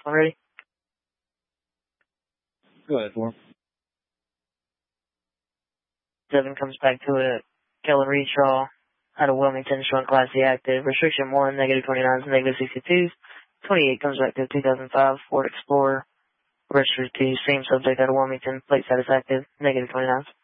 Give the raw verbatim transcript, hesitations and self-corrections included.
Ready? Go ahead, for him. Seven comes back to it. Kellen Reedshaw out of Wilmington, showing Class C active. Restriction one, negative twenty-nines, negative sixty-twos. twenty-eight comes back to two thousand five Ford Explorer. Registered to same subject out of Wilmington. Plate status active, negative twenty-nines.